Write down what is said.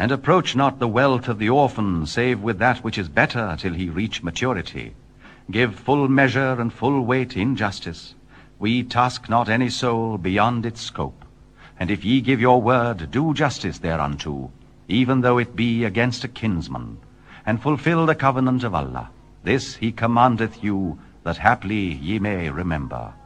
And approach not the wealth of the orphan, save with that which is better, till he reach maturity. Give full measure and full weight in justice. We task not any soul beyond its scope. And if ye give your word, do justice thereunto, even though it be against a kinsman, and fulfill the covenant of Allah. This he commandeth you, that haply ye may remember.